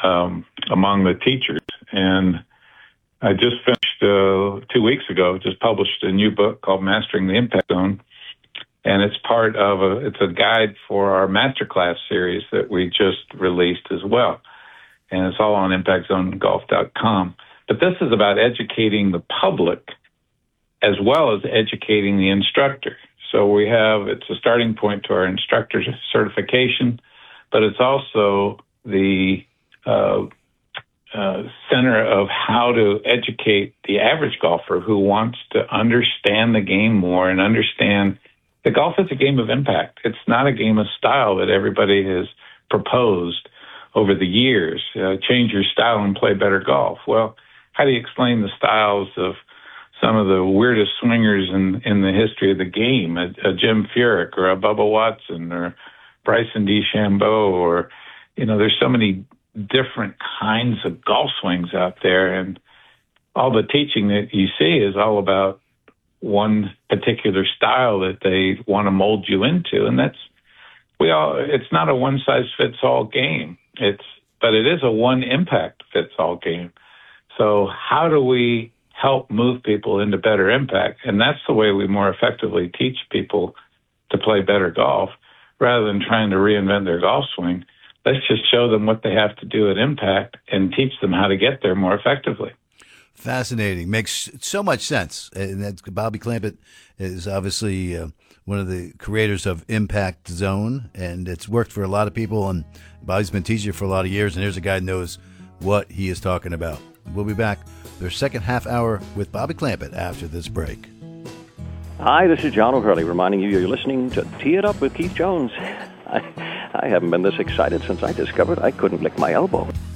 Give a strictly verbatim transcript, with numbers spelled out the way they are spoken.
um, among the teachers. And I just finished uh, two weeks ago, just published a new book called Mastering the Impact Zone. And it's part of a, it's a guide for our masterclass series that we just released as well. And it's all on impact zone golf dot com. But this is about educating the public as well as educating the instructor. So we have, it's a starting point to our instructor certification, but it's also the uh, uh, center of how to educate the average golfer who wants to understand the game more and understand that golf is a game of impact. It's not a game of style that everybody has proposed over the years. Uh, change your style and play better golf. Well, how do you explain the styles of some of the weirdest swingers in, in the history of the game, a, a Jim Furyk or a Bubba Watson or Bryson DeChambeau, or, you know, there's so many different kinds of golf swings out there, and all the teaching that you see is all about one particular style that they want to mold you into, and that's, we all, it's not a one-size-fits-all game. It's, but it is a one-impact-fits-all game. So how do we help move people into better impact? And that's the way we more effectively teach people to play better golf, rather than trying to reinvent their golf swing. Let's just show them what they have to do at impact and teach them how to get there more effectively. Fascinating. Makes so much sense. And that's, Bobby Clampett is obviously uh, one of the creators of Impact Zone, and it's worked for a lot of people, and Bobby's been teaching for a lot of years, and here's a guy who knows what he is talking about. We'll be back for our second half hour with Bobby Clampett after this break. Hi, this is John O'Hurley reminding you you're listening to Tee It Up with Keith Jones. I, I haven't been this excited since I discovered I couldn't lick my elbow.